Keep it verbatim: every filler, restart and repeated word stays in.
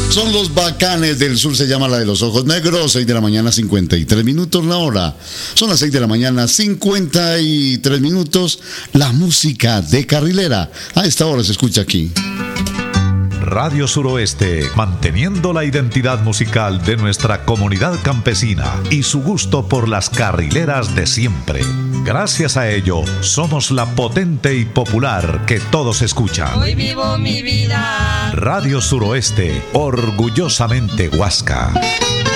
Son los Bacanes del Sur, se llama la de los ojos negros. Seis de la mañana, cincuenta y tres minutos la hora. Son las seis de la mañana, cincuenta y tres minutos. La música de carrilera. A esta hora se escucha aquí. Radio Suroeste, manteniendo la identidad musical de nuestra comunidad campesina y su gusto por las carrileras de siempre. Gracias a ello, somos la potente y popular que todos escuchan. Hoy vivo mi vida. Radio Suroeste, orgullosamente Huasca.